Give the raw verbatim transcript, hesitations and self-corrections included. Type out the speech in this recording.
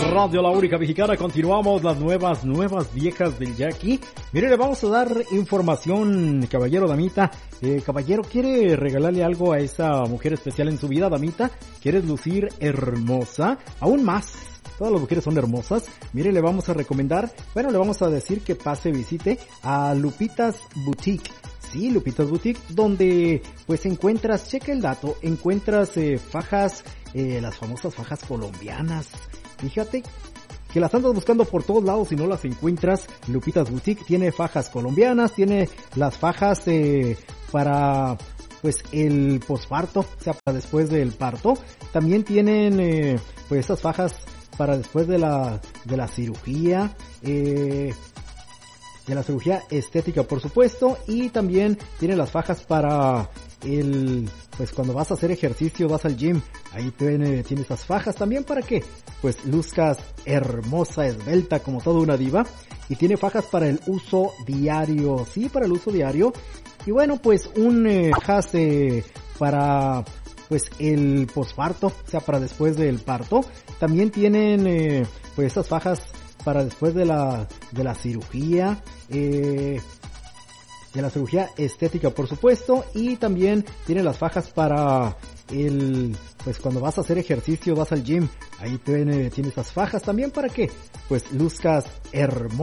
Radio La Única Mexicana, continuamos las nuevas, nuevas viejas del Jackie. Mire, le vamos a dar información, caballero, damita. Eh, caballero, ¿quiere regalarle algo a esa mujer especial en su vida, damita? ¿Quieres lucir hermosa? Aún más. Todas las mujeres son hermosas. Mire, le vamos a recomendar, bueno, le vamos a decir que pase, visite a Lupitas Boutique. Sí, Lupitas Boutique, donde pues encuentras, checa el dato, encuentras eh, fajas, eh, las famosas fajas colombianas. Fíjate que las andas buscando por todos lados y no las encuentras. Lupitas Boutique tiene fajas colombianas, tiene las fajas eh, para pues el posparto, o sea, para después del parto. También tienen eh, pues esas fajas para después de la de la cirugía, eh, de la cirugía estética, por supuesto, y también tiene las fajas para el pues cuando vas a hacer ejercicio, vas al gym, ahí tiene, tiene esas fajas también para que pues luzcas hermosa, esbelta como toda una diva. Y tiene fajas para el uso diario, sí, para el uso diario. Y bueno, pues un eh, fajas eh, para pues el posparto, o sea, para después del parto. También tienen eh, pues esas fajas para después de la de la cirugía, eh, de la cirugía estética, por supuesto, y también tiene las fajas para el pues cuando vas a hacer ejercicio, vas al gym, ahí tiene, tiene esas fajas también para que pues luzcas hermosa.